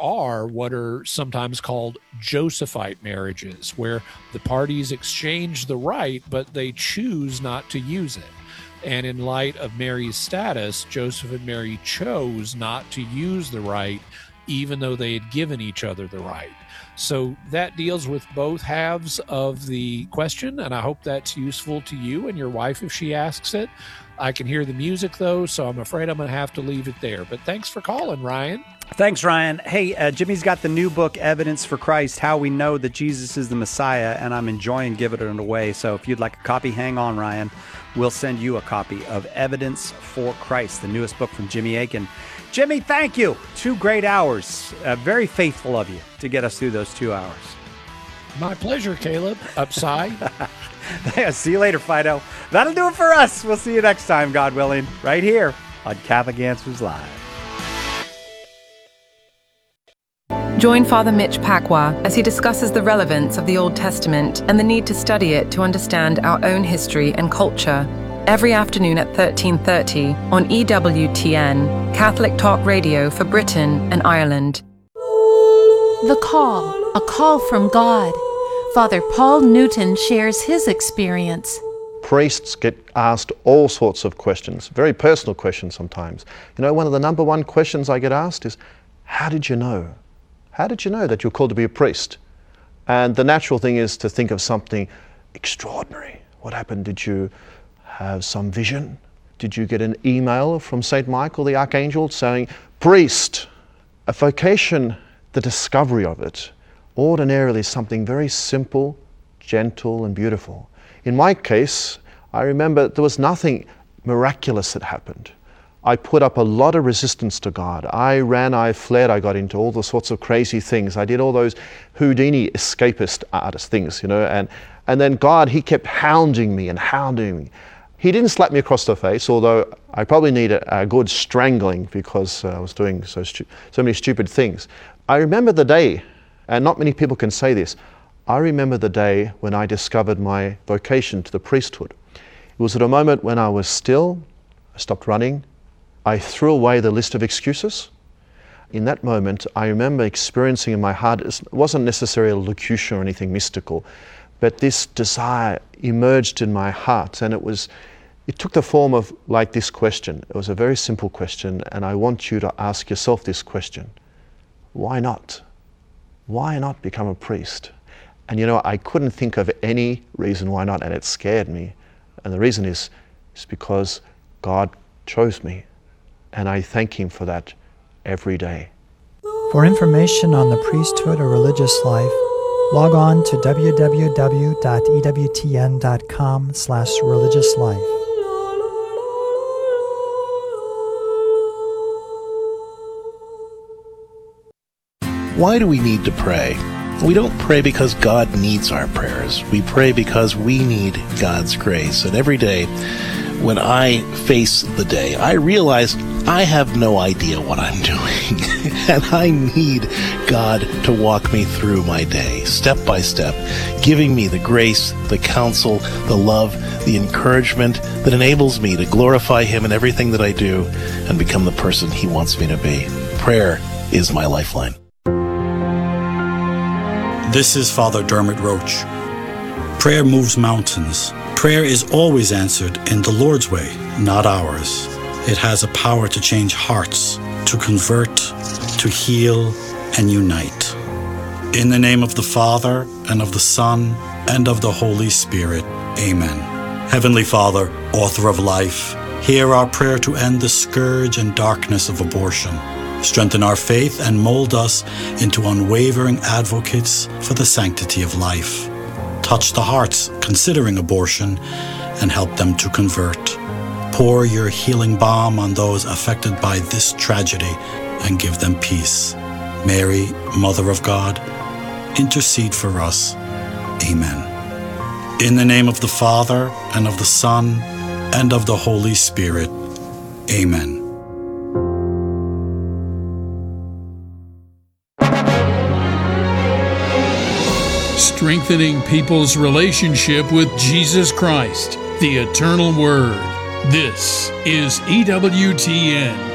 are what are sometimes called Josephite marriages, where the parties exchange the right, but they choose not to use it. And in light of Mary's status, Joseph and Mary chose not to use the right, even though they had given each other the right. So that deals with both halves of the question, and I hope that's useful to you and your wife if she asks it. I can hear the music, though, so I'm afraid I'm going to have to leave it there. But thanks for calling, Ryan. Thanks, Ryan. Hey, Jimmy's got the new book, Evidence for Christ, How We Know That Jesus is the Messiah, and I'm enjoying giving it away. So if you'd like a copy, hang on, Ryan. We'll send you a copy of Evidence for Christ, the newest book from Jimmy Akin. Jimmy, thank you. 2 great hours. Very faithful of you to get us through those 2 hours. My pleasure, Caleb. Upside. See you later, Fido. That'll do it for us. We'll see you next time, God willing, right here on Catholic Answers Live. Join Father Mitch Pacwa as he discusses the relevance of the Old Testament and the need to study it to understand our own history and culture. Every afternoon at 13:30 on EWTN, Catholic Talk Radio for Britain and Ireland. The Call, a call from God. Father Paul Newton shares his experience. Priests get asked all sorts of questions, very personal questions sometimes. You know, one of the number one questions I get asked is, how did you know? How did you know that you're called to be a priest? And the natural thing is to think of something extraordinary. What happened? Did you have some vision? Did you get an email from St. Michael the Archangel saying, priest? A vocation, the discovery of it, ordinarily something very simple, gentle and beautiful. In my case, I remember there was nothing miraculous that happened. I put up a lot of resistance to God. I ran, I fled, I got into all the sorts of crazy things. I did all those Houdini escapist artist things, you know, and then God, he kept hounding me and hounding me. He didn't slap me across the face, although I probably needed a good strangling because I was doing so many stupid things. I remember the day, and not many people can say this, I remember the day when I discovered my vocation to the priesthood. It was at a moment when I was still, I stopped running, I threw away the list of excuses. In that moment, I remember experiencing in my heart, it wasn't necessarily a locution or anything mystical, but this desire emerged in my heart, and it took the form of like this question. It was a very simple question, and I want you to ask yourself this question. Why not? Why not become a priest? And you know, I couldn't think of any reason why not, and it scared me. And the reason is because God chose me, and I thank Him for that every day. For information on the priesthood or religious life, log on to www.ewtn.com/religiouslife. Why do we need to pray? We don't pray because God needs our prayers. We pray because we need God's grace. And every day, when I face the day, I realize I have no idea what I'm doing. And I need God to walk me through my day, step by step, giving me the grace, the counsel, the love, the encouragement that enables me to glorify Him in everything that I do and become the person He wants me to be. Prayer is my lifeline. This is Father Dermot Roach. Prayer moves mountains. Prayer is always answered in the Lord's way, not ours. It has a power to change hearts, to convert, to heal, and unite. In the name of the Father, and of the Son, and of the Holy Spirit. Amen. Heavenly Father, author of life, hear our prayer to end the scourge and darkness of abortion. Strengthen our faith and mold us into unwavering advocates for the sanctity of life. Touch the hearts considering abortion and help them to convert. Pour your healing balm on those affected by this tragedy and give them peace. Mary, Mother of God, intercede for us. Amen. In the name of the Father, and of the Son, and of the Holy Spirit. Amen. Strengthening people's relationship with Jesus Christ, the Eternal Word. This is EWTN.